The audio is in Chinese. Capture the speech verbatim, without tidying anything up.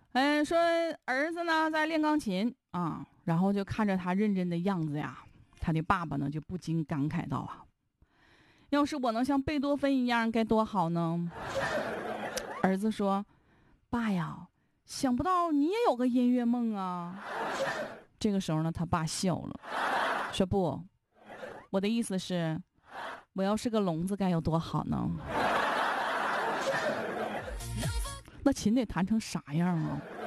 嗯，说儿子呢在练钢琴啊，然后就看着他认真的样子呀，他的爸爸呢就不禁感慨道啊，要是我能像贝多芬一样该多好呢。儿子说，爸呀，想不到你也有个音乐梦啊。这个时候呢，他爸笑了，说不，我的意思是，我要是个聋子该有多好呢。那琴得弹成啥样啊？